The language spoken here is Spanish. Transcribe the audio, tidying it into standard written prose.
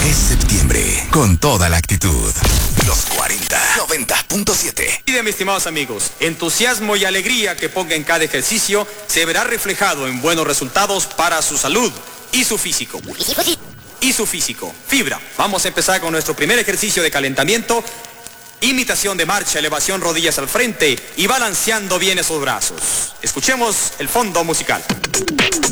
Es septiembre, con toda la actitud. Los 40, 90.7. Y de mis estimados amigos, entusiasmo y alegría que ponga en cada ejercicio se verá reflejado en buenos resultados para su salud y su físico. Fibra. Vamos a empezar con nuestro primer ejercicio de calentamiento. Imitación de marcha, elevación rodillas al frente y balanceando bien esos brazos. Escuchemos el fondo musical.